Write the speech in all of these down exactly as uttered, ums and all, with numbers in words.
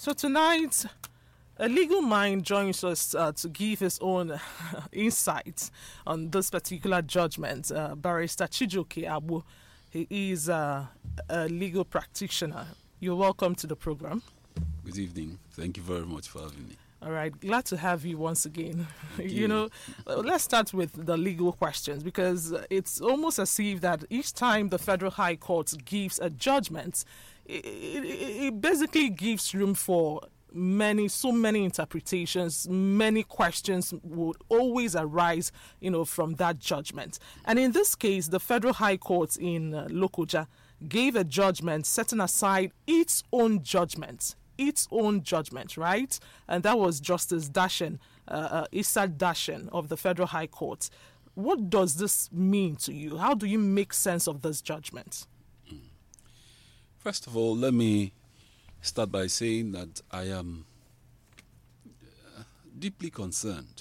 So tonight, a legal mind joins us uh, to give his own insights on this particular judgment. Uh, Barrister Chijioke Abu, he is uh, a legal practitioner. You're welcome to the program. Good evening. Thank you very much for having me. All right, glad to have you once again. you. you know, let's start with the legal questions, because it's almost as if that each time the Federal High Court gives a judgment, it, it, it basically gives room for many, so many interpretations. Many questions would always arise, you know, from that judgment. And in this case, the Federal High Court in uh, Lokoja gave a judgment setting aside its own judgment. its own judgment, right? And that was Justice Dashen, uh, uh, Issa Dashen of the Federal High Court. What does this mean to you? How do you make sense of this judgment? First of all, let me start by saying that I am uh, deeply concerned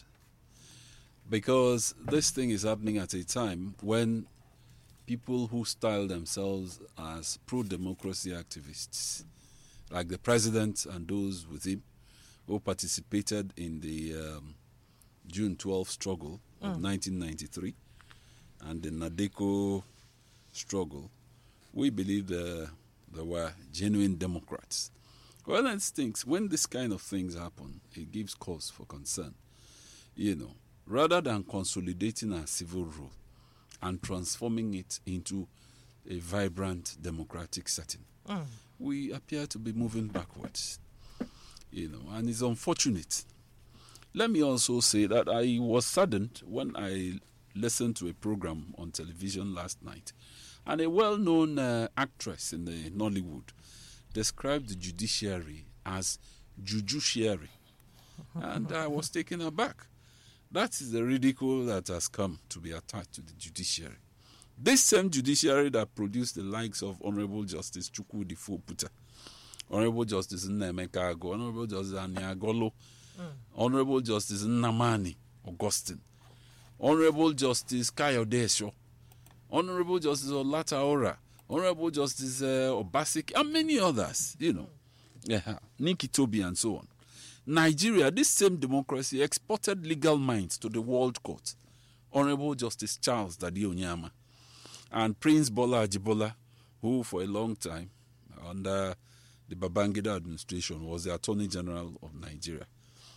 because this thing is happening at a time when people who style themselves as pro-democracy activists, like the president and those with him who participated in the um, June twelfth struggle of mm. nineteen ninety-three and the Nadeko struggle, we believe uh, there were genuine Democrats. Well, that's things. When this kind of things happen, it gives cause for concern. You know, rather than consolidating our civil rule and transforming it into a vibrant democratic setting, mm. we appear to be moving backwards, you know, and it's unfortunate. Let me also say that I was saddened when I listened to a program on television last night, and a well-known uh, actress in the Nollywood described the judiciary as judiciary, and I was taken aback. That is the ridicule that has come to be attached to the judiciary. This same judiciary that produced the likes of Honorable Justice Chukwudi Foputa, Honorable Justice Nnemeka Ago, Honorable Justice Aniagolo, mm. Honorable Justice Nnamani Augustine, Honorable Justice Kayode Esho, Honorable Justice Olata Ora, Honorable Justice uh, Obaseki, and many others, you know, mm. yeah, Nikki Toby and so on. Nigeria, this same democracy, exported legal minds to the World Court. Honorable Justice Charles Dadi Onyama and Prince Bola Ajibola, who for a long time, under the Babangida administration, was the Attorney General of Nigeria.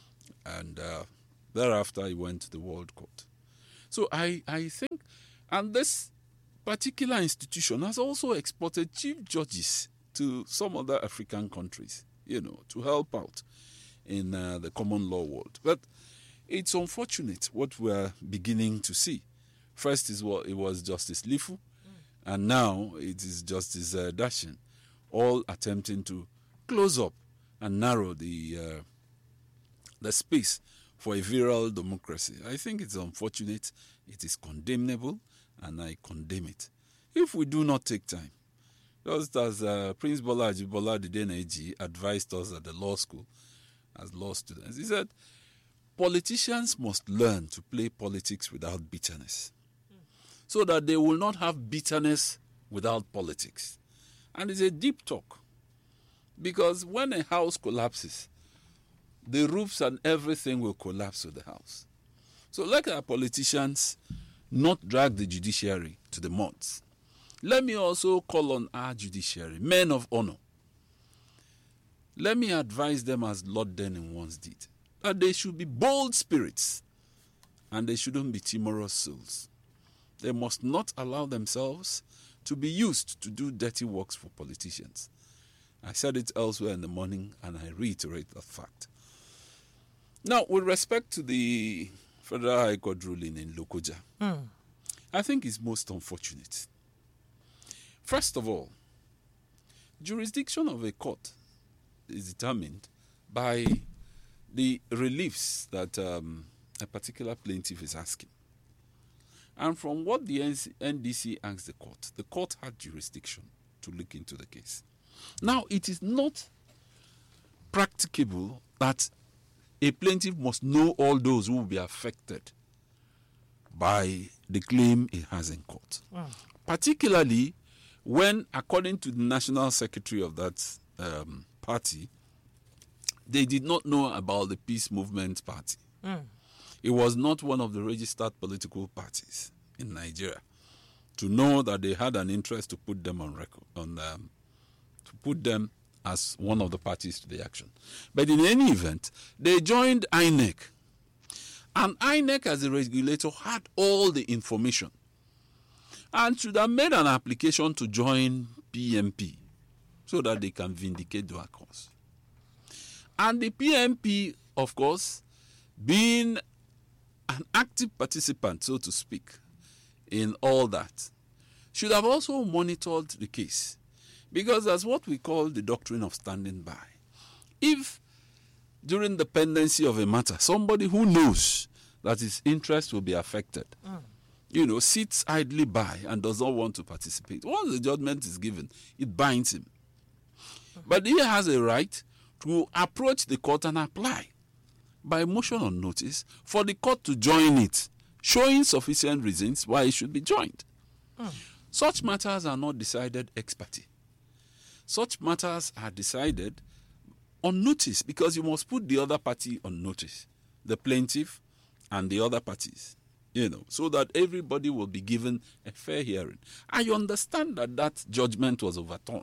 And uh, thereafter, he went to the World Court. So I, I think, and this particular institution has also exported chief judges to some other African countries, you know, to help out in uh, the common law world. But it's unfortunate what we're beginning to see. First is what it was Justice Lifu, mm. and now it is Justice uh, Dashen, all attempting to close up and narrow the uh, the space for a virile democracy. I think it's unfortunate, it is condemnable, and I condemn it. If we do not take time, just as uh, Prince Bola Ajibola Dideneji advised us at the law school as law students, he said, politicians must learn to play politics without bitterness, mm. so that they will not have bitterness without politics. And it's a deep talk, because when a house collapses, the roofs and everything will collapse with the house. So let our politicians not drag the judiciary to the muds. Let me also call on our judiciary, men of honor. Let me advise them as Lord Denning once did, that they should be bold spirits and they shouldn't be timorous souls. They must not allow themselves to be used to do dirty works for politicians. I said it elsewhere in the morning and I reiterate that fact. Now, with respect to the Federal High Court ruling in Lokoja, mm. I think it's most unfortunate. First of all, jurisdiction of a court is determined by the reliefs that um, a particular plaintiff is asking. And from what the N D C asked the court, the court had jurisdiction to look into the case. Now, it is not practicable that a plaintiff must know all those who will be affected by the claim he has in court. Wow. Particularly when, according to the national secretary of that um, party, they did not know about the Peace Movement Party. Mm. It was not one of the registered political parties in Nigeria to know that they had an interest to put them on record, on um, to put them as one of the parties to the action. But in any event, they joined I N E C. And I N E C as a regulator had all the information and should have made an application to join P M P so that they can vindicate their cause. And the P M P, of course, being an active participant, so to speak, in all that, should have also monitored the case. Because that's what we call the doctrine of standing by. If during the pendency of a matter, somebody who knows that his interest will be affected, mm. you know, sits idly by and does not want to participate, once the judgment is given, it binds him. Mm-hmm. But he has a right to approach the court and apply by motion on notice for the court to join it, showing sufficient reasons why it should be joined. Mm. Such matters are not decided ex parte. Such matters are decided on notice, because you must put the other party on notice, the plaintiff and the other parties, you know, so that everybody will be given a fair hearing. I understand that that judgment was overturned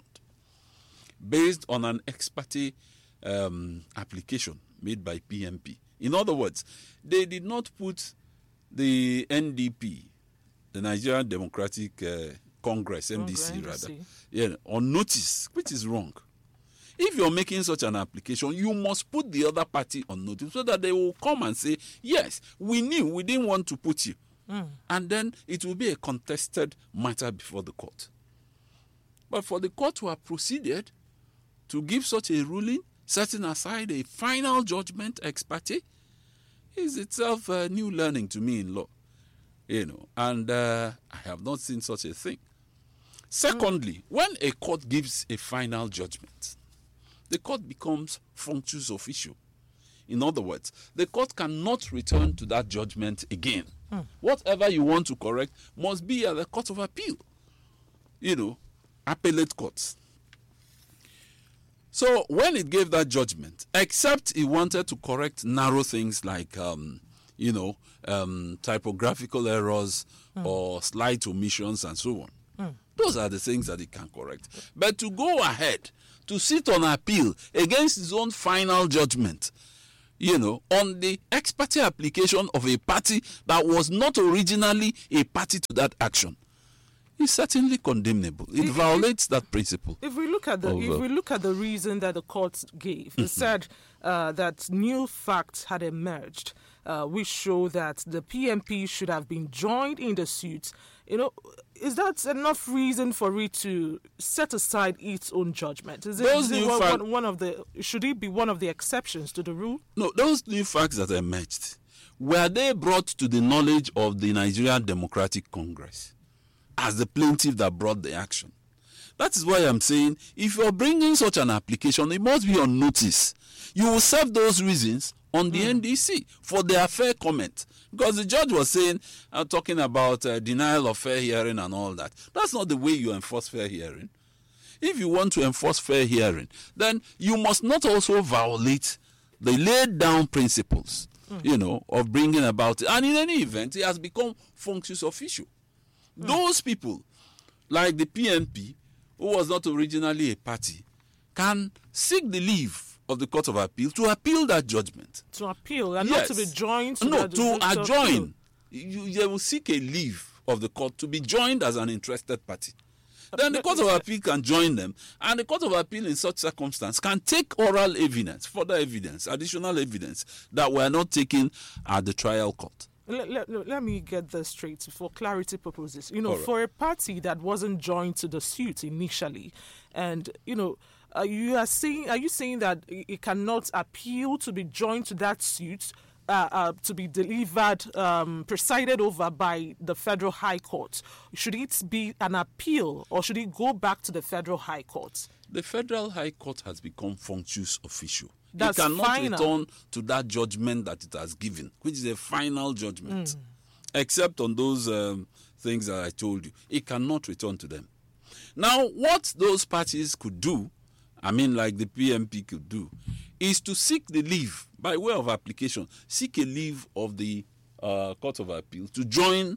based on an ex parte um, application made by P M P. In other words, they did not put the N D P, the Nigerian Democratic uh, Congress, N D C rather, yeah, on notice, which is wrong. If you're making such an application, you must put the other party on notice so that they will come and say, yes, we knew, we didn't want to put you. Mm. And then it will be a contested matter before the court. But for the court to have proceeded to give such a ruling, setting aside a final judgment ex parte, is itself uh, new learning to me in law. You know, and uh, I have not seen such a thing. Secondly, mm. when a court gives a final judgment, the court becomes functus officio. In other words, the court cannot return to that judgment again. Mm. Whatever you want to correct must be at the Court of Appeal. You know, appellate courts. So when it gave that judgment, except it wanted to correct narrow things like, um, you know, um, typographical errors mm. or slight omissions and so on. Mm. Those are the things that it can correct. But to go ahead to sit on appeal against his own final judgment, you know, on the ex parte application of a party that was not originally a party to that action, is certainly condemnable. It if, violates that principle. If we look at the, if we look at the reason that the court gave, it said uh, that new facts had emerged, uh, which show that the P M P should have been joined in the suit. You know, is that enough reason for it to set aside its own judgment? Is it, those is it new one, fact- one of the? Should it be one of the exceptions to the rule? No, those new facts that emerged, were they brought to the knowledge of the Nigerian Democratic Congress as the plaintiff that brought the action? That is why I'm saying, if you're bringing such an application, it must be on notice. You will serve those reasons on the mm. N D C for their fair comment. Because the judge was saying, uh, talking about uh, denial of fair hearing and all that. That's not the way you enforce fair hearing. If you want to enforce fair hearing, then you must not also violate the laid down principles, mm. you know, of bringing about it. And in any event, it has become functus officio. Mm. Those people, like the P M P, who was not originally a party, can seek the leave of the Court of Appeal to appeal that judgment. To appeal and yes. not to be joined. To no, the, to to adjoin. You, they will seek a leave of the court to be joined as an interested party. Then the Court of Appeal can join them, and the Court of Appeal in such circumstance can take oral evidence, further evidence, additional evidence that were not taken at the trial court. Let, let, let me get this straight for clarity purposes. You know, right. for a party that wasn't joined to the suit initially, and, you know, uh, you are saying, are you saying that it cannot appeal to be joined to that suit, uh, uh, to be delivered, um, presided over by the Federal High Court? Should it be an appeal, or should it go back to the Federal High Court? The Federal High Court has become functus officio. That's it cannot final. return to that judgment that it has given, which is a final judgment. Mm. Except on those um, things that I told you. It cannot return to them. Now, what those parties could do, I mean, like the P M P could do, is to seek the leave, by way of application, seek a leave of the uh, Court of Appeal to join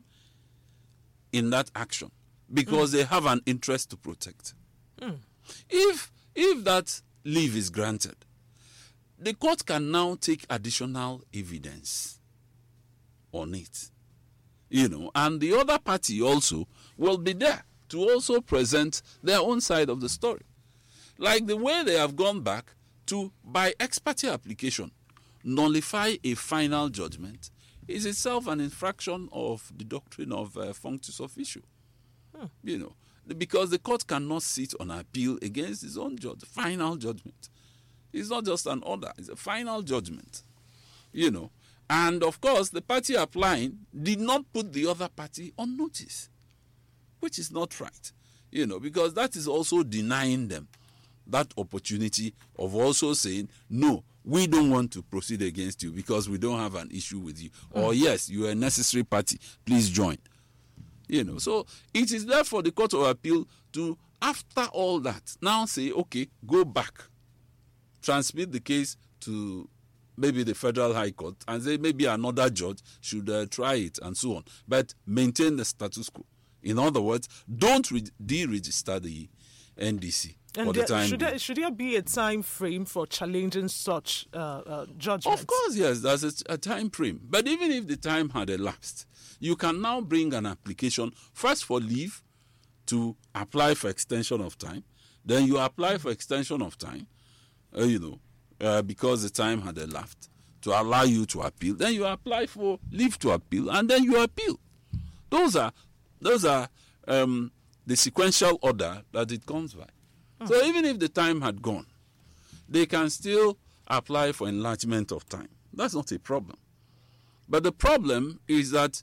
in that action because mm. they have an interest to protect. Mm. If, if that leave is granted, the court can now take additional evidence on it. You know, and the other party also will be there to also present their own side of the story. Like the way they have gone back to, by ex parte application, nullify a final judgment is itself an infraction of the doctrine of uh, functus officio. Hmm. You know, because the court cannot sit on appeal against its own judge, final judgment. It's not just an order, it's a final judgment. You know, and of course, the party applying did not put the other party on notice, which is not right, you know, because that is also denying them that opportunity of also saying, no, we don't want to proceed against you because we don't have an issue with you. Mm. Or, yes, you are a necessary party, please join. You know, so it is there for the Court of Appeal to, after all that, now say, okay, go back, transmit the case to maybe the Federal High Court and say maybe another judge should uh, try it and so on, but maintain the status quo. In other words, don't re- deregister the N D C. And there, the should, there, should there be a time frame for challenging such uh, uh, judgments? Of course, yes, there's a, a time frame. But even if the time had elapsed, you can now bring an application, first for leave to apply for extension of time. Then you apply for extension of time, uh, you know, uh, because the time had elapsed, to allow you to appeal. Then you apply for leave to appeal, and then you appeal. Those are, those are um, the sequential order that it comes by. So even if the time had gone, they can still apply for enlargement of time. That's not a problem. But the problem is that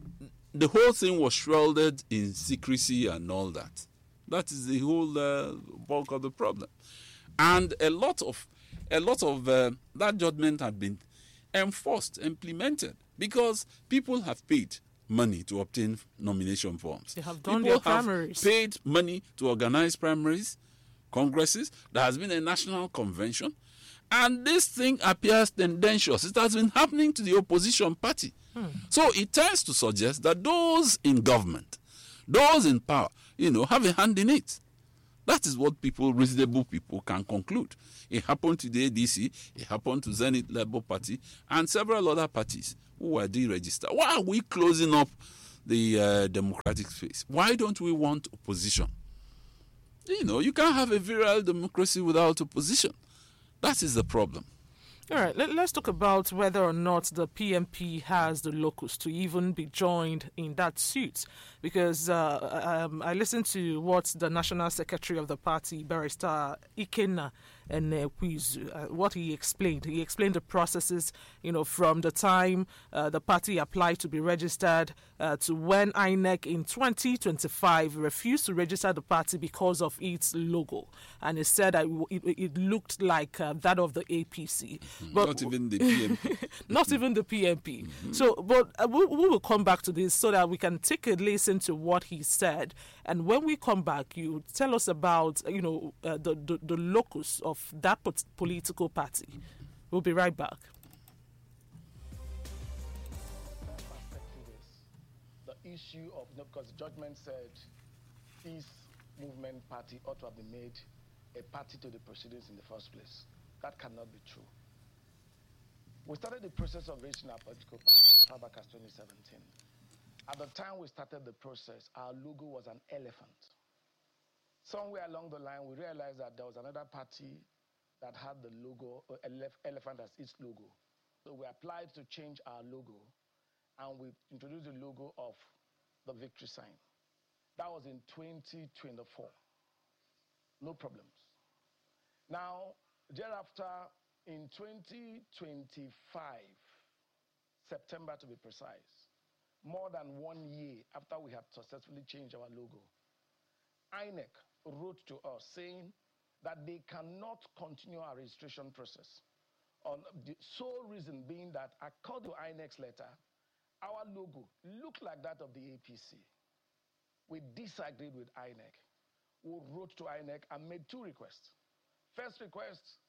the whole thing was shrouded in secrecy and all that. That is the whole uh, bulk of the problem. And a lot of, a lot of uh, that judgment had been enforced, implemented, because people have paid money to obtain nomination forms. They have done people their primaries. Have paid money to organize primaries, congresses. There has been a national convention, and this thing appears tendentious. It has been happening to the opposition party. Hmm. So it tends to suggest that those in government, those in power, you know, have a hand in it. That is what people, reasonable people, can conclude. It happened to the A D C, it happened to Zenith Labour Party, and several other parties who were deregistered. Why are we closing up the uh, democratic space? Why don't we want opposition? You know, you can't have a virile democracy without opposition. That is the problem. All right, let, let's talk about whether or not the P M P has the locus to even be joined in that suit. Because uh, um, I listened to what the National Secretary of the party, Barrister Ikenna and uh, what he explained. He explained the processes, you know, from the time uh, the party applied to be registered uh, to when I N E C in twenty twenty-five refused to register the party because of its logo. And he said that it, it looked like uh, that of the A P C. Mm-hmm. But not even the P M P. Not even the P M P. Mm-hmm. So, but uh, we, we will come back to this so that we can take a listen to what he said. And when we come back, you tell us about, you know, uh, the, the, the locus of that political party. We'll be right back. The issue of, you know, because the judgment said this movement party ought to have been made a party to the proceedings in the first place. That cannot be true. We started the process of registering our political party back as twenty seventeen. At the time we started the process, our logo was an elephant. Somewhere along the line, we realized that there was another party that had the logo, uh, elephant as its logo. So we applied to change our logo, and we introduced the logo of the victory sign. That was in twenty twenty-four. No problems. Now, thereafter, in twenty twenty-five, September to be precise, more than one year after we had successfully changed our logo, I N E C wrote to us saying that they cannot continue our registration process. On the sole reason being that, according to I N E C's letter, our logo looked like that of the A P C. We disagreed with I N E C. We wrote to I N E C and made two requests. First request,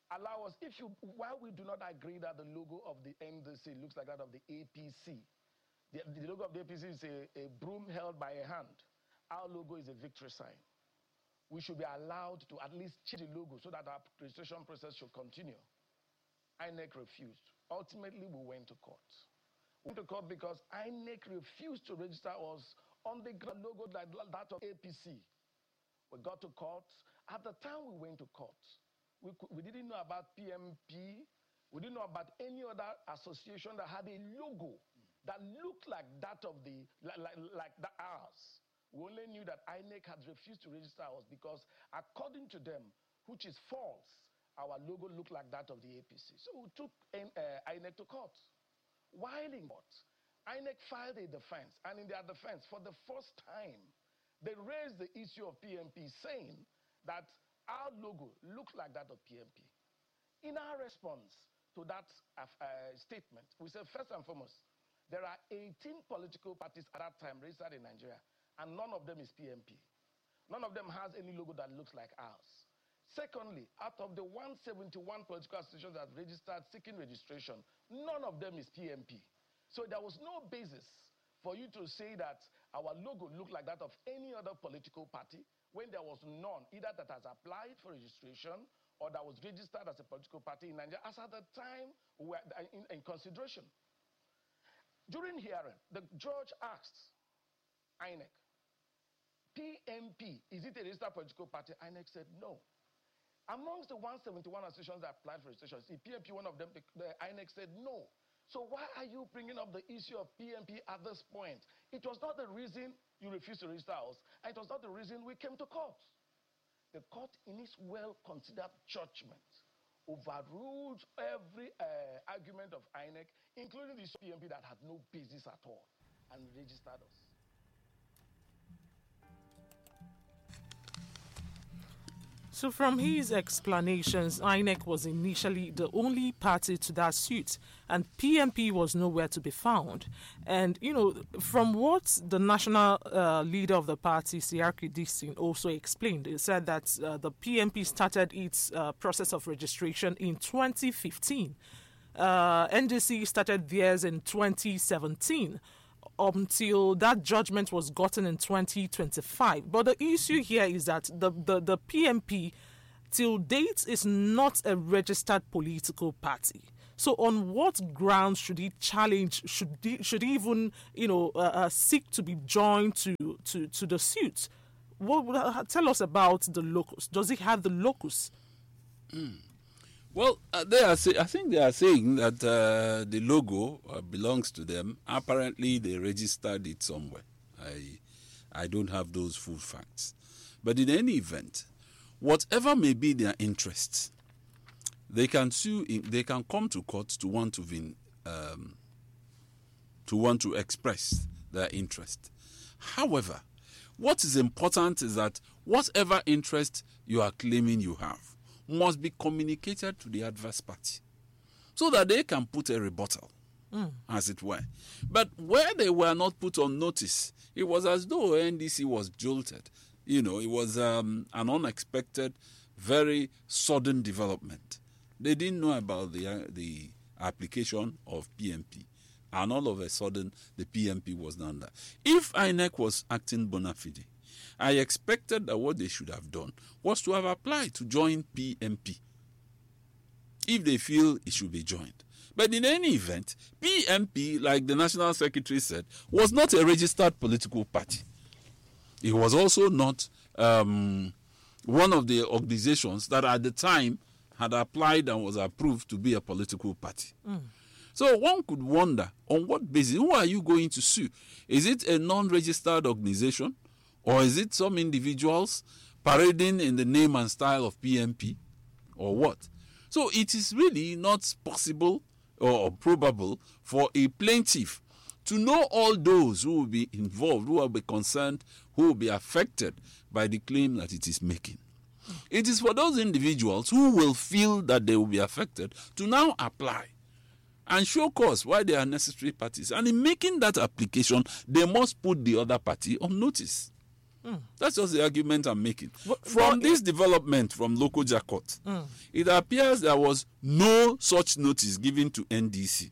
allow us, if you, while we do not agree that the logo of the N D C looks like that of the A P C, the, the logo of the A P C is a, a broom held by a hand. Our logo is a victory sign. We should be allowed to at least change the logo so that our registration process should continue. I N E C refused. Ultimately, we went to court. We went to court because I N E C refused to register us on the logo like that of A P C. We got to court. At the time we went to court, we, we didn't know about P M P. We didn't know about any other association that had a logo that looked like that of the, like, like, like the ours. We only knew that I N E C had refused to register us because, according to them, which is false, our logo looked like that of the A P C. So we took uh, I N E C to court. While in court, I N E C filed a defense, and in their defense, for the first time, they raised the issue of P M P, saying that our logo looked like that of P M P. In our response to that uh, statement, we said, first and foremost, there are eighteen political parties at that time registered in Nigeria, and none of them is P M P. None of them has any logo that looks like ours. Secondly, out of the one hundred seventy-one political associations that registered seeking registration, none of them is P M P. So there was no basis for you to say that our logo looked like that of any other political party when there was none, either that has applied for registration or that was registered as a political party in Nigeria, as at the time we were in, in consideration. During hearing, the judge asked I N E C, P M P, is it a registered political party? I N E C said no. Amongst the one hundred seventy-one associations that applied for registration, is P M P one of them? The I N E C said no. So why are you bringing up the issue of P M P at this point? It was not the reason you refused to register us, and it was not the reason we came to court. The court, in its well-considered judgment, overruled every uh, argument of I N E C, including the P M P that had no basis at all, and registered us. So from his explanations, I N E C was initially the only party to that suit, and P M P was nowhere to be found. And, you know, from what the national uh, leader of the party, Siaki Dixon, also explained, he said that uh, the P M P started its uh, process of registration in twenty fifteen. Uh, N D C started theirs in twenty seventeen. Until that judgment was gotten in twenty twenty-five. But the issue here is that the, the, the P M P, till date, is not a registered political party. So on what grounds should he challenge, should he, should he even, you know, uh, uh, seek to be joined to, to, to the suit? What, uh, tell us about the locus. Does he have the locus? Mm. Well, uh, they are say, I think they are saying that uh, the logo uh, belongs to them. Apparently, they registered it somewhere. I, I don't have those full facts. But in any event, whatever may be their interests, they can sue. They can come to court to want to be, um, to want to express their interest. However, what is important is that whatever interest you are claiming you have must be communicated to the adverse party so that they can put a rebuttal, mm. as it were. But where they were not put on notice, it was as though N D C was jolted. You know, it was um, an unexpected, very sudden development. They didn't know about the uh, the application of P M P, and all of a sudden, the P M P was done that. If I N E C was acting bona fide, I expected that what they should have done was to have applied to join P M P if they feel it should be joined. But in any event, P M P, like the National Secretary said, was not a registered political party. It was also not um, one of the organizations that at the time had applied and was approved to be a political party. Mm. So one could wonder, on what basis, who are you going to sue? Is it a non-registered organization? Or is it some individuals parading in the name and style of P M P? Or what? So it is really not possible or probable for a plaintiff to know all those who will be involved, who will be concerned, who will be affected by the claim that it is making. It is for those individuals who will feel that they will be affected to now apply and show cause why they are necessary parties. And in making that application, they must put the other party on notice. Mm. That's just the argument I'm making. But, from but, this development from Lokoja Court, mm. it appears there was no such notice given to N D C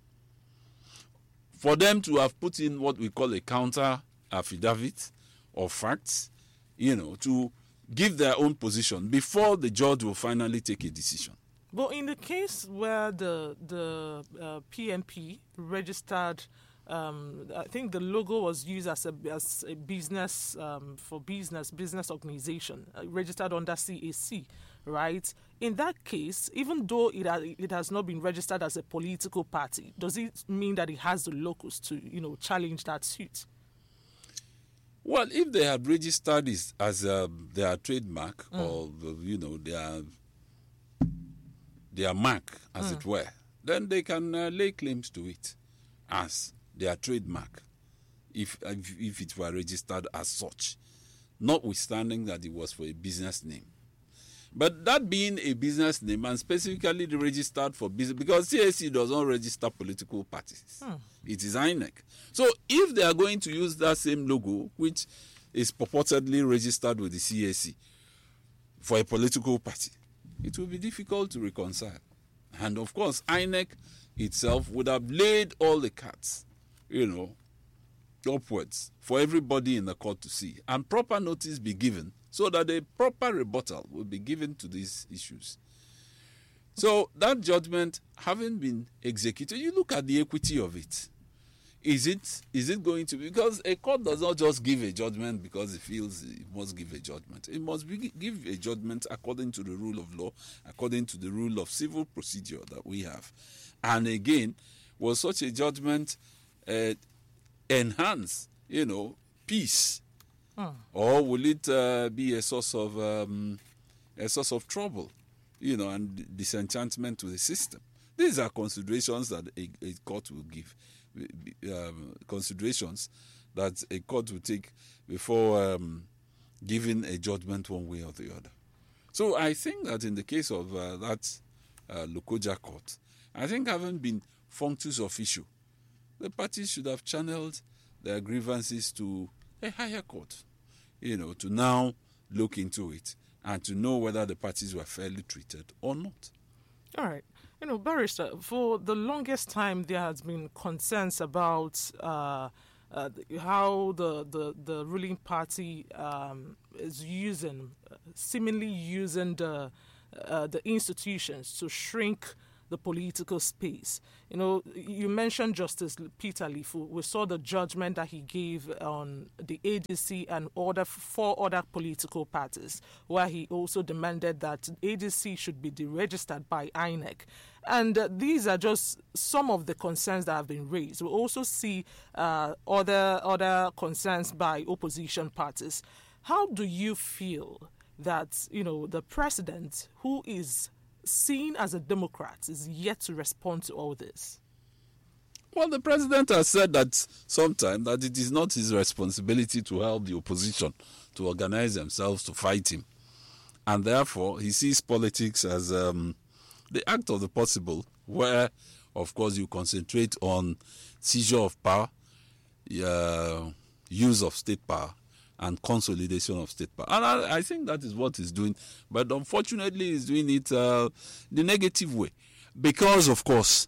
for them to have put in what we call a counter affidavit or facts, you know, to give their own position before the judge will finally take a decision. But in the case where the the uh, P N P registered, um, I think the logo was used as a as a business um, for business business organization uh, registered under C A C, right? In that case, even though it has, it has not been registered as a political party, does it mean that it has the locus to, you know, challenge that suit? Well, if they had registered it as uh, their trademark mm. or, you know, their their mark, as mm. it were, then they can uh, lay claims to it as their trademark, if, if if it were registered as such, notwithstanding that it was for a business name. But that being a business name and specifically registered for business, because C A C does not register political parties. Hmm. It is I N E C. So if they are going to use that same logo, which is purportedly registered with the C A C for a political party, it will be difficult to reconcile. And of course, I N E C itself would have laid all the cards, you know, upwards for everybody in the court to see, and proper notice be given, so that a proper rebuttal will be given to these issues. So that judgment having been executed, you look at the equity of it. Is it is it going to be, because a court does not just give a judgment because it feels it must give a judgment. It must be, give a judgment according to the rule of law, according to the rule of civil procedure that we have. And again, will such a judgment uh, enhance, you know, peace? Hmm. Or will it uh, be a source of um, a source of trouble, you know, and disenchantment to the system? These are considerations that a, a court will give, um, considerations that a court will take before um, giving a judgment one way or the other. So I think that in the case of uh, that uh, Lokoja court, I think having been functus officio, the parties should have channeled their grievances to a higher court, you know, to now look into it and to know whether the parties were fairly treated or not. All right. You know, Barrister, for the longest time there has been concerns about uh, uh, how the, the, the ruling party um, is using, seemingly using the, uh, the institutions to shrink the political space. You know, you mentioned Justice Peter Lifu. We saw the judgment that he gave on the A D C and other four other political parties, where he also demanded that A D C should be deregistered by I N E C. And uh, these are just some of the concerns that have been raised. We also see uh, other other concerns by opposition parties. How do you feel that, you know, the president, who is seen as a Democrat, is yet to respond to all this? Well, the president has said that sometime that it is not his responsibility to help the opposition to organize themselves to fight him. And therefore, he sees politics as um, the act of the possible, where, of course, you concentrate on seizure of power, uh, use of state power, and consolidation of state power. And I, I think that is what he's doing. But unfortunately, he's doing it uh, the negative way. Because, of course,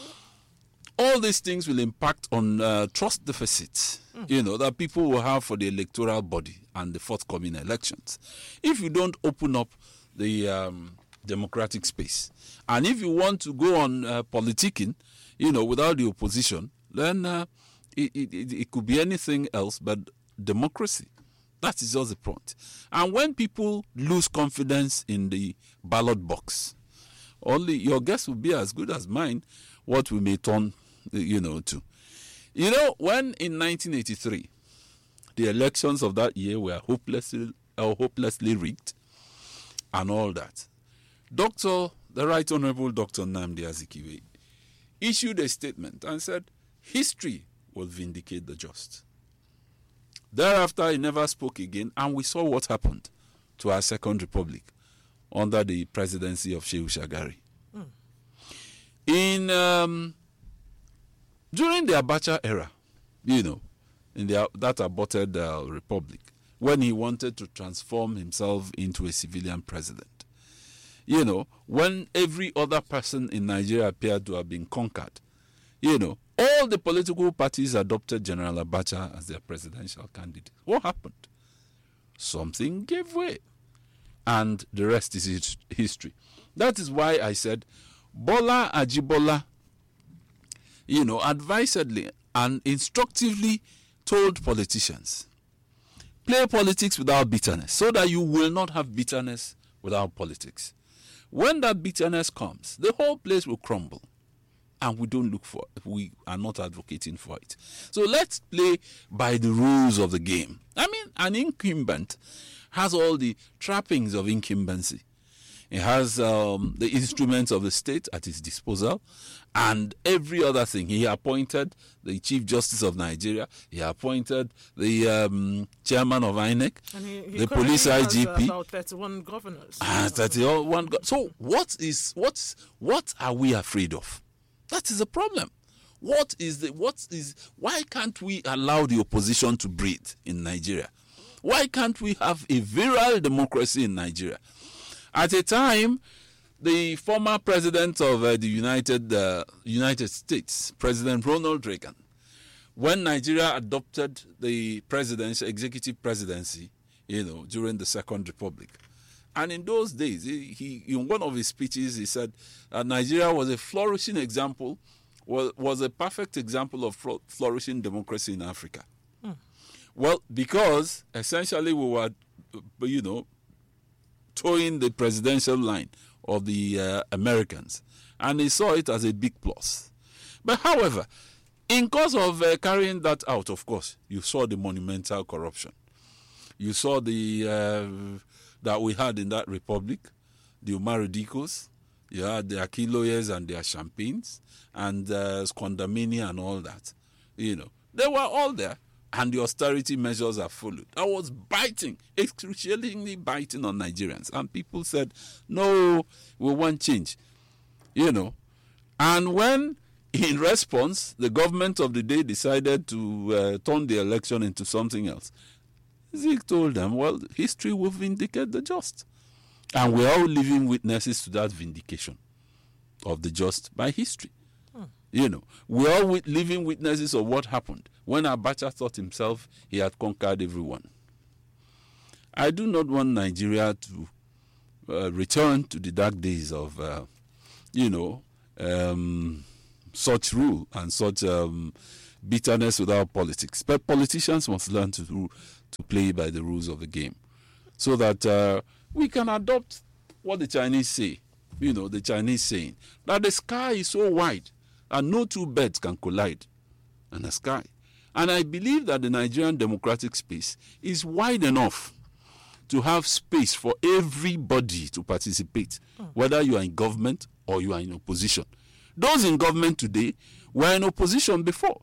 all these things will impact on uh, trust deficits, mm. you know, that people will have for the electoral body and the forthcoming elections. If you don't open up the um, democratic space, and if you want to go on uh, politicking, you know, without the opposition, then uh, it, it, it could be anything else but democracy. That is just the point. And when people lose confidence in the ballot box, only your guess will be as good as mine what we may turn, you know, to. You know, when in nineteen eighty-three, the elections of that year were hopelessly, uh, hopelessly rigged and all that, Doctor, the Right Honorable Doctor Nnamdi Azikiwe issued a statement and said, history will vindicate the just. Thereafter, he never spoke again, and we saw what happened to our Second Republic under the presidency of Shehu Shagari. Mm. In um, during the Abacha era, you know, in the, that aborted uh, republic, when he wanted to transform himself into a civilian president. You know, when every other person in Nigeria appeared to have been conquered, you know, all the political parties adopted General Abacha as their presidential candidate. What happened? Something gave way. And the rest is his- history. That is why I said Bola Ajibola, you know, advisedly and instructively told politicians, play politics without bitterness, so that you will not have bitterness without politics. When that bitterness comes, the whole place will crumble. And we don't look for it. We are not advocating for it. So let's play by the rules of the game. I mean, an incumbent has all the trappings of incumbency. He has um, the instruments of the state at his disposal and every other thing. He appointed the Chief Justice of Nigeria. He appointed the um, chairman of I N E C, And he, he the police I G P. Has, uh, about thirty-one governors. Ah, thirty-one. Go- so what is what's what are we afraid of? That is the problem. What is the what is why can't we allow the opposition to breathe in Nigeria? Why can't we have a virile democracy in Nigeria? At a time, the former president of uh, the United uh, United States, President Ronald Reagan, when Nigeria adopted the presidential executive presidency, you know, during the Second Republic. And in those days, he, he in one of his speeches, he said uh, Nigeria was a flourishing example, was, was a perfect example of flo- flourishing democracy in Africa. Hmm. Well, because essentially we were, you know, towing the presidential line of the uh, Americans. And he saw it as a big plus. But however, in course of uh, carrying that out, of course, you saw the monumental corruption. You saw the... Uh, that we had in that republic, the Umaru Dikos, you had their key lawyers and their champagnes, and uh, Skondamini and all that. You know, they were all there, and the austerity measures are followed. I was biting, excruciatingly biting on Nigerians, and people said, no, we want change. You know, and when, in response, the government of the day decided to uh, turn the election into something else, Zeke told them, well, history will vindicate the just. And we're all living witnesses to that vindication of the just by history. Hmm. You know, we're all with living witnesses of what happened when Abacha thought himself he had conquered everyone. I do not want Nigeria to uh, return to the dark days of, uh, you know, um, such rule and such um, bitterness without politics. But politicians must learn to do to play by the rules of the game so that uh, we can adopt what the Chinese say, you know, the Chinese saying that the sky is so wide and no two birds can collide in the sky. And I believe that the Nigerian democratic space is wide enough to have space for everybody to participate, mm. whether you are in government or you are in opposition. Those in government today were in opposition before.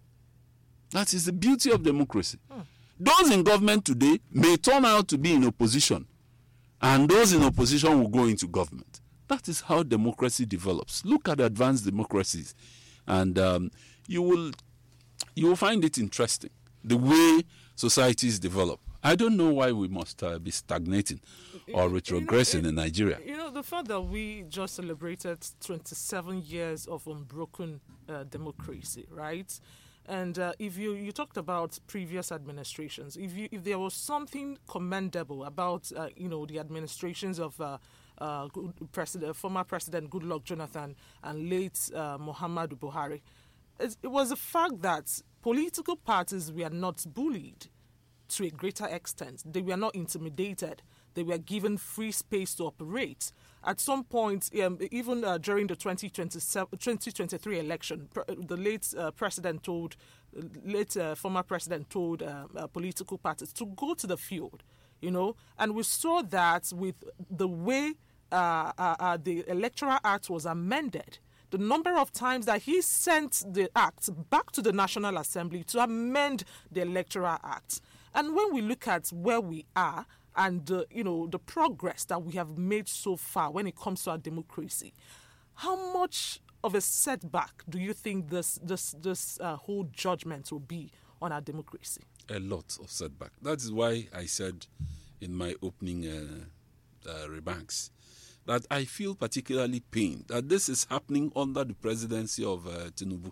That is the beauty of democracy. Mm. Those in government today may turn out to be in opposition, and those in opposition will go into government. That is how democracy develops. Look at advanced democracies, and um, you will you will find it interesting, the way societies develop. I don't know why we must uh, be stagnating or retrogressing you know, it, in Nigeria. You know, the fact that we just celebrated twenty-seven years of unbroken uh, democracy, right? And uh, if you, you talked about previous administrations, if you if there was something commendable about uh, you know the administrations of uh, uh, President, former President Goodluck Jonathan and late uh, Muhammadu Buhari, it, it was the fact that political parties were not bullied to a greater extent. They were not intimidated. They were given free space to operate. At some point, um, even uh, during the twenty twenty-three election, pr- the late uh, president told, uh, late uh, former president told uh, uh, political parties to go to the field, you know, and we saw that with the way uh, uh, uh, the Electoral Act was amended. The number of times that he sent the act back to the National Assembly to amend the Electoral Act. And when we look at where we are, and, uh, you know, the progress that we have made so far when it comes to our democracy, how much of a setback do you think this this this uh, whole judgment will be on our democracy? A lot of setback. That is why I said in my opening uh, uh, remarks that I feel particularly pained that this is happening under the presidency of uh, Tinubu,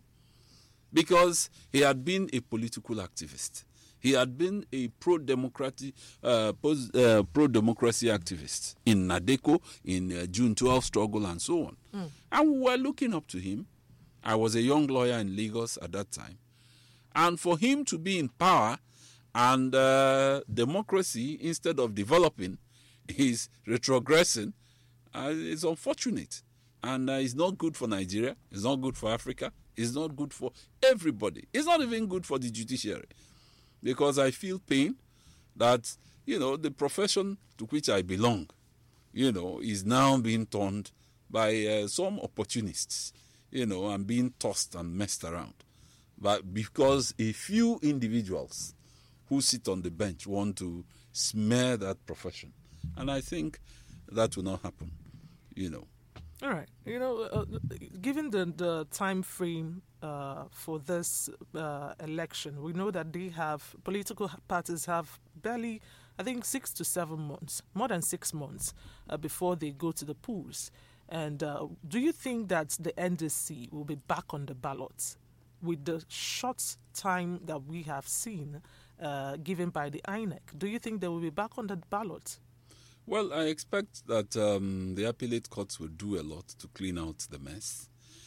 because he had been a political activist. He had been a pro-democracy, uh, uh, pro-democracy activist in NADECO, in uh, June twelfth struggle, and so on. Mm. And we were looking up to him. I was a young lawyer in Lagos at that time. And for him to be in power and uh, democracy, instead of developing, is retrogressing, uh, it's unfortunate. And uh, it's not good for Nigeria. It's not good for Africa. It's not good for everybody. It's not even good for the judiciary. Because I feel pain that, you know, the profession to which I belong, you know, is now being turned by uh, some opportunists, you know, and being tossed and messed around. But because a few individuals who sit on the bench want to smear that profession. And I think that will not happen, you know. All right. You know, uh, given the, the time frame uh, for this uh, election, we know that they have, political parties have barely, I think, six to seven months, more than six months uh, before they go to the polls. And uh, do you think that the N D C will be back on the ballot with the short time that we have seen uh, given by the I N E C? Do you think they will be back on the ballot? Well, I expect that um, the appellate courts will do a lot to clean out the mess.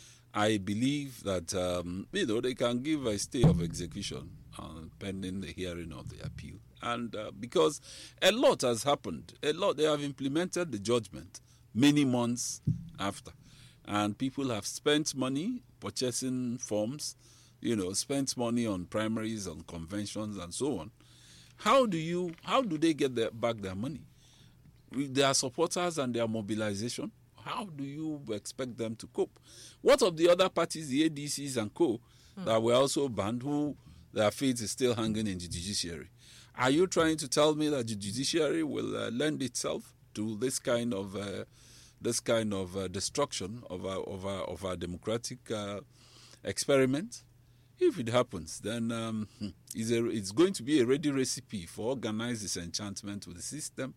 I believe that, um, you know, they can give a stay of execution uh, pending the hearing of the appeal. And uh, because a lot has happened, a lot, they have implemented the judgment many months after. And people have spent money purchasing forms, you know, spent money on primaries, on conventions, and so on. How do you, how do they get their, back their money? With their supporters and their mobilization, how do you expect them to cope? What of the other parties, the A D Cs and co, mm. that were also banned, who their fate is still hanging in the judiciary? Are you trying to tell me that the judiciary will uh, lend itself to this kind of uh, this kind of uh, destruction of our of our, of our democratic uh, experiment? If it happens, then um, it's, a, it's going to be a ready recipe for organized disenchantment with the system.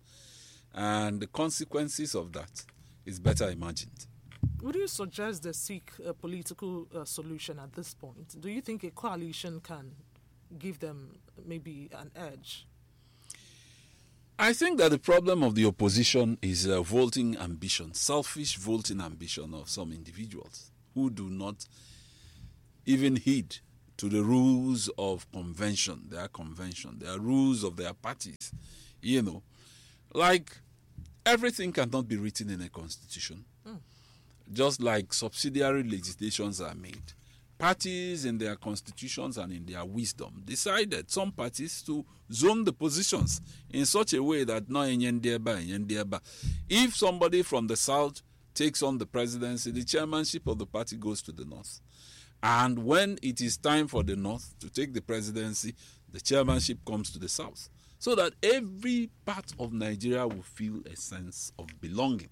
And the consequences of that is better imagined. Would you suggest they seek a political uh, solution at this point? Do you think a coalition can give them maybe an edge? I think that the problem of the opposition is uh, vaulting ambition, selfish vaulting ambition of some individuals who do not even heed to the rules of convention, their convention, their rules of their parties, you know. Like, everything cannot be written in a constitution. Mm. Just like subsidiary legislations are made. Parties in their constitutions and in their wisdom decided, some parties, to zone the positions in such a way that no enyendieba. If somebody from the south takes on the presidency, the chairmanship of the party goes to the north. And when it is time for the north to take the presidency, the chairmanship comes to the south. So that every part of Nigeria will feel a sense of belonging.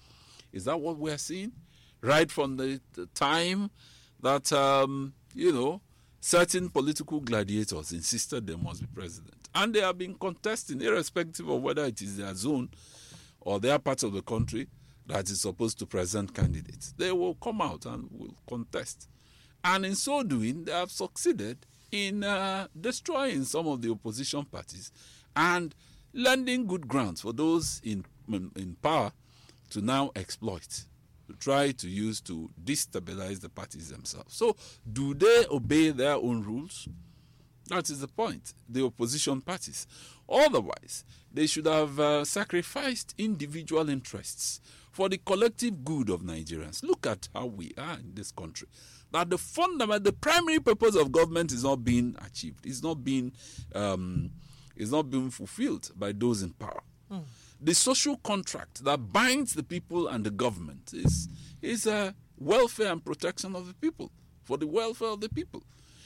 Is that what we're seeing? Right from the, the time that, um, you know, certain political gladiators insisted they must be president. And they have been contesting, irrespective of whether it is their zone or their part of the country that is supposed to present candidates. They will come out and will contest. And in so doing, they have succeeded in uh, destroying some of the opposition parties and lending good grounds for those in, in in power to now exploit, to try to use to destabilize the parties themselves. So, do they obey their own rules? That is the point, the opposition parties. Otherwise, they should have uh, sacrificed individual interests for the collective good of Nigerians. Look at how we are in this country. That the fundamental, the primary purpose of government is not being achieved. It's not being, um, it's not being fulfilled by those in power. Mm. The social contract that binds the people and the government is is a welfare and protection of the people, for the welfare of the people.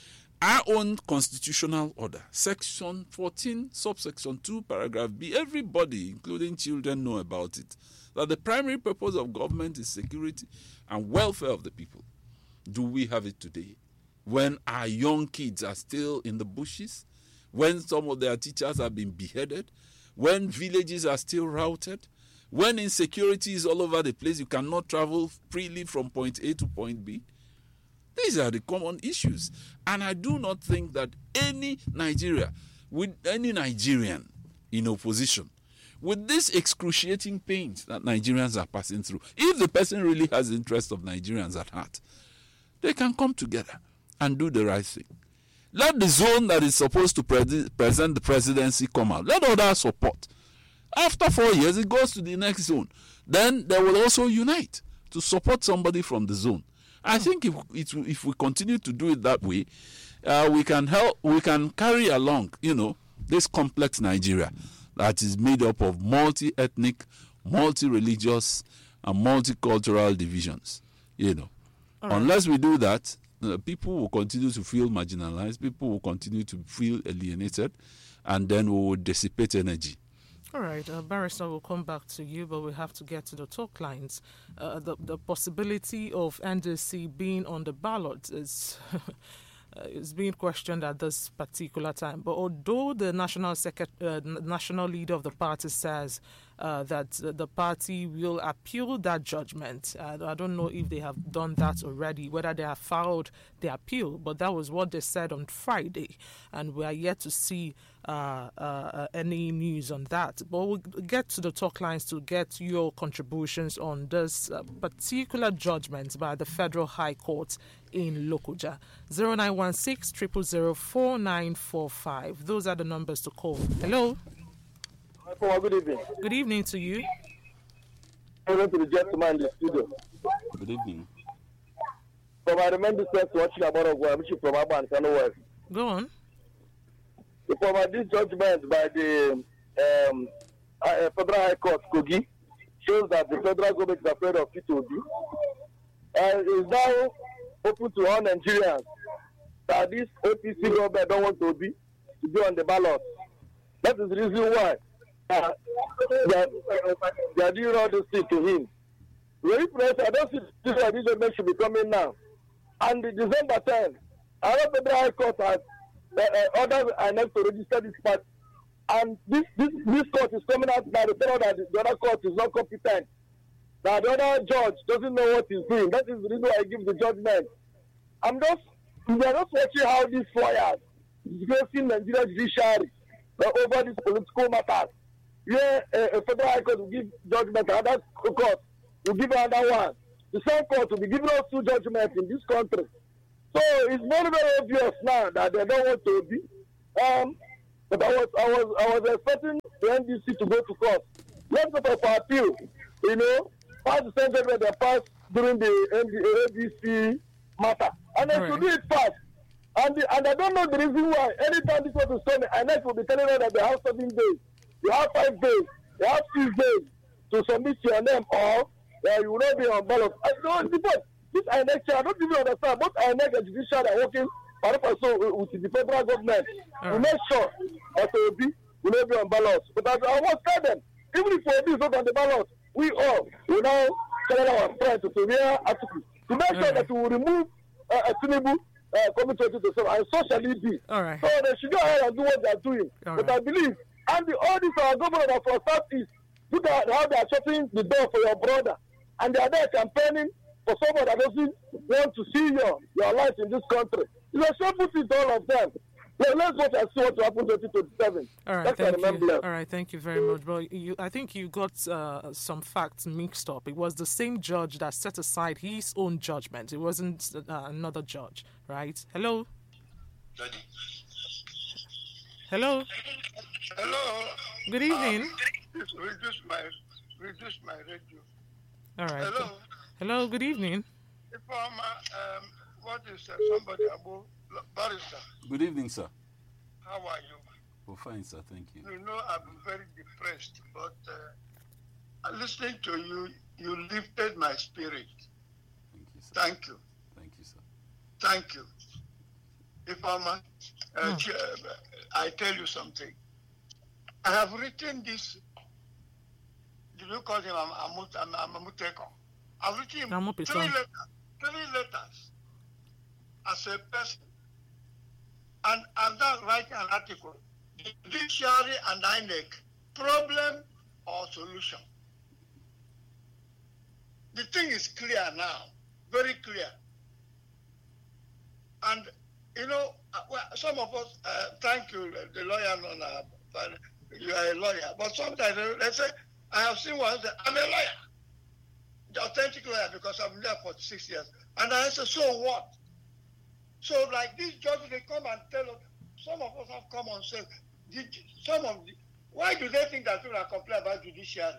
Our own constitutional order, Section fourteen, subsection two, paragraph B, everybody, including children, know about it, that the primary purpose of government is security and welfare of the people. Do we have it today? When our young kids are still in the bushes, when some of their teachers have been beheaded, when villages are still routed, when insecurity is all over the place, you cannot travel freely from point A to point B. These are the common issues. And I do not think that any Nigeria, with any Nigerian in opposition, with this excruciating pains that Nigerians are passing through, if the person really has the interest of Nigerians at heart, they can come together and do the right thing. Let the zone that is supposed to pre- present the presidency come out. Let others support. After four years, it goes to the next zone. Then they will also unite to support somebody from the zone. I think if it, if we continue to do it that way, uh, we can help. We can carry along, you know, this complex Nigeria that is made up of multi-ethnic, multi-religious, and multicultural divisions. You know, right. Unless we do that, uh, people will continue to feel marginalized. People will continue to feel alienated, and then we will dissipate energy. All right, uh, Barrister, will come back to you, but we have to get to the talk lines. Uh, the, the possibility of N D C being on the ballot is uh, is being questioned at this particular time. But although the national secret, uh, national leader of the party says uh, that the party will appeal that judgment, uh, I don't know if they have done that already, whether they have filed the appeal, but that was what they said on Friday, and we are yet to see Uh, uh, any news on that. But we'll get to the talk lines to get your contributions on this uh, particular judgment by the Federal High Court in Lokoja. zero nine one six, zero zero zero, four nine four five. Those are the numbers to call. Hello. Good evening. Good evening to you. Hello to the gentleman in the studio. Good evening. From I remember just watching about a which from Abba and Kano West. Go on. From this judgment by the um, uh, Federal High Court, Kogi, shows that the federal government is afraid of P two B and is now open to all Nigerians that this A P C government don't want to be to be on the ballot. That is the reason why uh, they, they are doing all this thing to him. Very press, I don't see this judgment should be coming now. And the December tenth, another Federal High Court has Uh, uh, others are not to register this part, and this this this court is coming out by the fact that the other court is not competent. That the other judge doesn't know what he's doing. That is the reason why I give the judgment. I'm just we are just watching how these lawyers discussing Nigeria judiciary uh, over these political matters. Where uh, a federal high court will give judgment, another court will give another one. The same court will be giving us two judgments in this country. So it's very, very obvious now that they don't want to be. Um, but I was, I was, I was expecting the N D C to go to court. Let's go for appeal. You know, pass the same judgment they passed during the A D C matter, and they right. should do it fast. And the, and I don't know the reason why. Anytime this one is coming, I N E C will be telling them that they have seven days, you have five days, you have six days to submit your name, or uh, you will not be on ballot. I don't know. This I N E C, I don't even understand. Both I N E C and judiciary are working so with the federal government. Uh-huh. We make sure that O B will not be on ballot. But as I almost tell them, even if O B is not on the ballot, we all will now tell our friends to real articles to make uh-huh. sure that we will remove uh, a Tinubu uh, coming to twenty twenty-seven, and so shall it be. All right. So they should go ahead and do what they are doing. All but right. I believe, and the, all these our governors from Southeast, look at how they are shutting the door for your brother, and they are there campaigning for someone that doesn't want to see your, your life in this country. It's a shameful thing to all of them. Yeah, let's watch and see what will happen in twenty twenty-seven. All right, thank you. All right, thank you very much. But you, I think you got uh, some facts mixed up. It was the same judge that set aside his own judgment. It wasn't uh, another judge, right? Hello? Hello? Hello? Good evening. Um, reduce my, reduce my radio. All right. Hello? Hello, good evening. If I'm, um, what is uh, somebody about Barrister? Good evening, sir. How are you? Well, fine, sir. Thank you. You know, I'm very depressed, but uh, listening to you, you lifted my spirit. Thank you, sir. Thank you. Thank you, sir. Thank you. If I'm, uh, oh. I tell you something. I have written this. Do you call him Amuteko? I've written him three letters, three letters as a person. and I'm not writing an article. The judiciary and I N E C, problem or solution? The thing is clear now, very clear. And, you know, uh, well, some of us, uh, thank you, the lawyer, Nona, but you are a lawyer. But sometimes they say, I have seen one say, I'm a lawyer, the authentic lawyer, because I've been there for six years. And I say, so what? So like these judges, they come and tell us, some of us have come and said, some of the, why do they think that people are complaining about judiciary?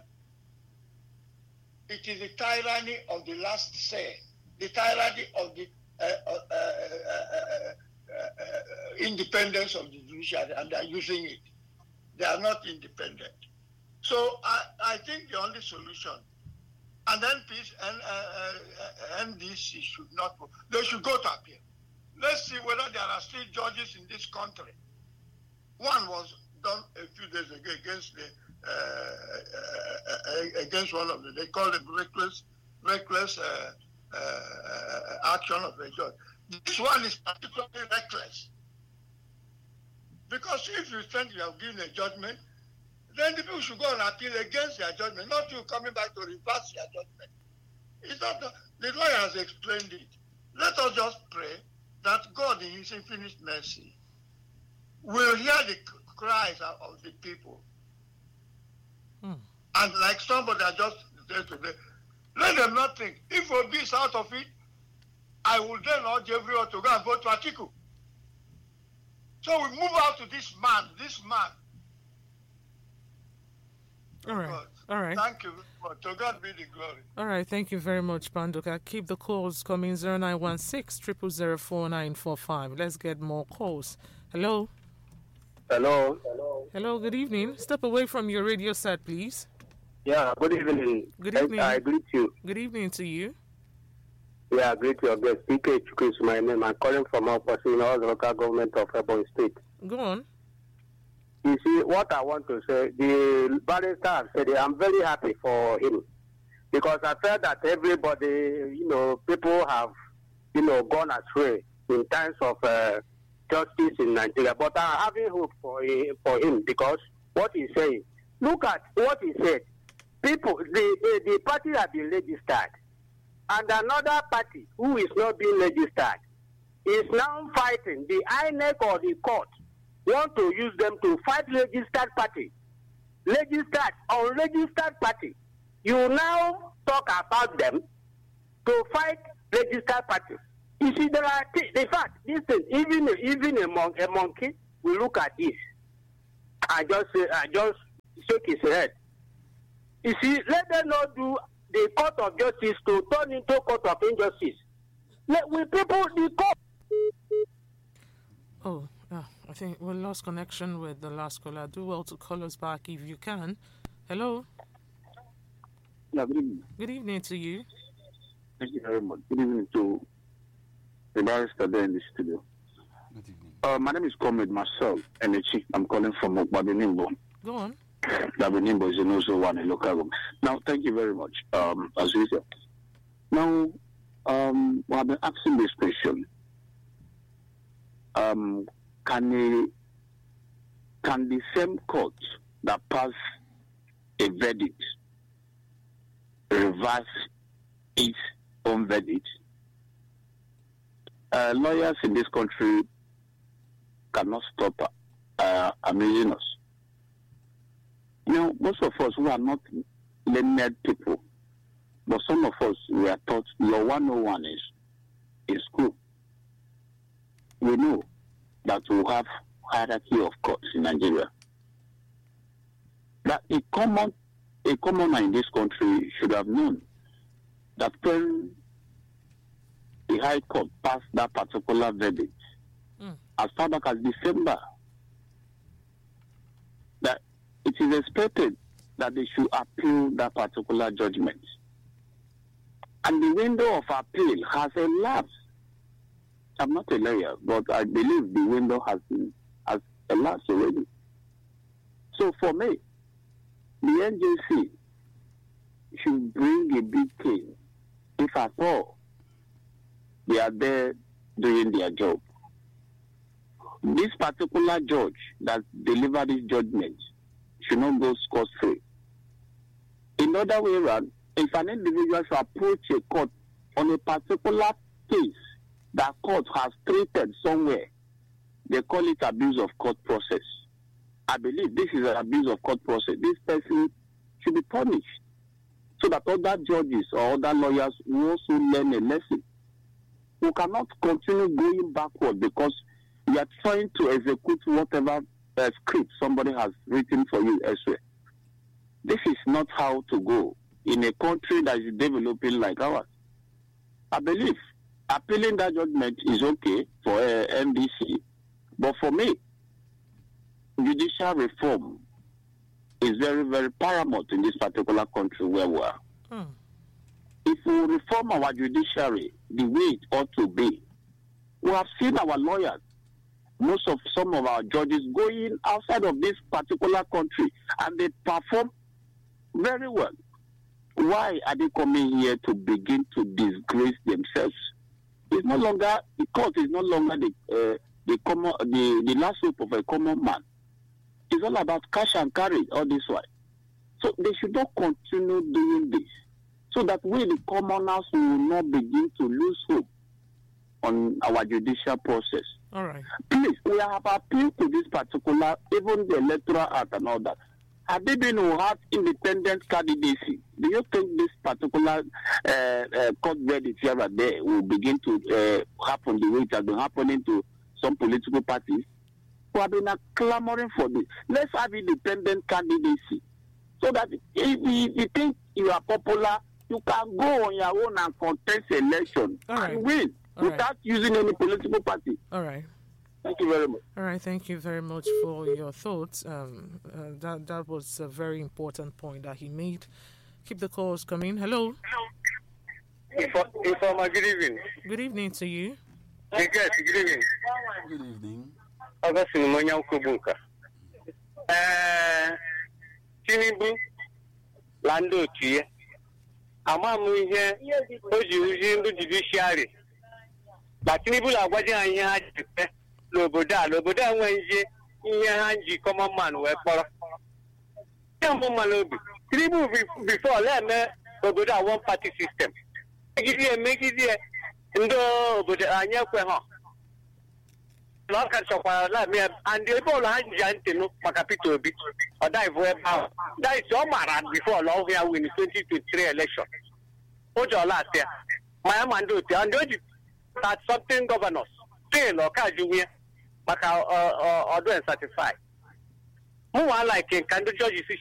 It is the tyranny of the last say, the tyranny of the uh, uh, uh, uh, uh, independence of the judiciary, and they are using it. They are not independent. So I, I think the only solution, and then peace and uh, uh, N D C should not go. They should go to appeal. Let's see whether there are still judges in this country. One was done a few days ago against the uh, uh, against one of the, they call it reckless reckless uh, uh, action of a judge. This one is particularly reckless because if you think you have given a judgment, then the people should go and appeal against their judgment, not you coming back to reverse your judgment. It's not the, the lawyer has explained it. Let us just pray that God in his infinite mercy will hear the cries of the people. Hmm. And like somebody I just said today, let them not think, if Obi is out of it, I will then urge everyone to go and vote for Atiku. So we move out to this man, this man. All right. God. All right. Thank you. To God be the glory. All right. Thank you very much, Banduka. Keep the calls coming. zero nine one six, zero zero zero, four nine four five. Let's get more calls. Hello. Hello. Hello. Hello. Good evening. Step away from your radio set, please. Yeah. Good evening. Good evening. I, I greet you. Good evening to you. Yeah, I greet your guest. P K Chukwu is my name. I'm calling from Oposi, in all the local government of Ebonyi State. Go on. You see, what I want to say, the barrister has said it, I'm very happy for him. Because I felt that everybody, you know, people have, you know, gone astray in terms of uh, justice in Nigeria. But I'm having hope for, for him because what he's saying, look at what he said. People, the, the, the party have been registered. And another party who is not being registered is now fighting the I N E C or the court want to use them to fight registered party. Registered, unregistered party. You now talk about them to fight registered party. You see, there are, th- in fact, this thing, even, even a, mon- a monkey will look at this. I just, uh, I just shake his head. You see, let them not do the court of justice to turn into court of injustice. Let we people the court. Oh, yeah, I think we lost connection with the last caller. Do well to call us back if you can. Hello. Yeah, good evening. Good evening to you. Thank you very much. Good evening to the barrister there in the studio. Good evening. Uh, my name is Comrade Marcel Enechi. I'm calling from Babinimbo. Go on. Babinimbo is also one in local room. Now, thank you very much, um, as usual. Now, um, I've been asking this question. Um, can, a, can the same court that passed a verdict reverse its own verdict? Uh, lawyers in this country cannot stop uh, amusing us. You know, most of us who are not learned people, but some of us, we are taught your one oh one is in school. We know that we have hierarchy of courts in Nigeria. That a common, a commoner in this country should have known that when the High Court passed that particular verdict, mm. as far back as December, that it is expected that they should appeal that particular judgment. And the window of appeal has elapsed. I'm not a lawyer, but I believe the window has been has elapsed already. So for me, the N J C should bring a big case, if at all they are there doing their job. this particular judge that delivered this judgment should not go scot-free. In other way around, if an individual should approach a court on a particular case that court has treated somewhere, they call it abuse of court process. I believe this is an abuse of court process. This person should be punished so that other judges or other lawyers will also learn a lesson. We cannot continue going backward because you are trying to execute whatever uh, script somebody has written for you elsewhere. This is not how to go in a country that is developing like ours. I believe appealing that judgment is okay for uh, N D C, but for me, judicial reform is very, very paramount in this particular country where we are. Hmm. If we reform our judiciary the way it ought to be, we have seen our lawyers, most of some of our judges going outside of this particular country and they perform very well. Why are they coming here to begin to disgrace themselves? It's no longer, the court is no longer the uh, the common the, the last hope of a common man. It's all about cash and carry all this while. So they should not continue doing this so that we, the commoners, will not begin to lose hope on our judicial process. All right. Please, we have appealed to this particular, even the Electoral Act and all that. Have they been who have independent candidacy? Do you think this particular uh, uh, court verdict here and there will begin to uh, happen the way it has been happening to some political parties who have been uh, clamoring for this? Let's have independent candidacy so that if you, you think you are popular, you can go on your own and contest election All right. and win All without right. using any political party. All right. Thank you very much. All right, thank you very much for your thoughts. Um, uh, that that was a very important point that he made. Keep the calls coming. Hello. Informa, good evening. Good evening to you. Yes, good evening. Good evening. August Monya Kubuka. Uh, Tinubu, Lando Tia. Amamu here, Oji Uji in the judiciary. But Tinubu are watching on here. Loboda, Loboda, when you Hanji common man were for Malobi. Tribu before let me Loboda one party system. Make it here, make it here. Ndo Loboda, I know. Look at so far, let me and the people Hanji no Macapito bit or die for about that is your man before long here win the twenty twenty-three election. What's your last year? My man do it and do that something governors. Still, or can you Maka or or do and satisfy. Who are like can the judges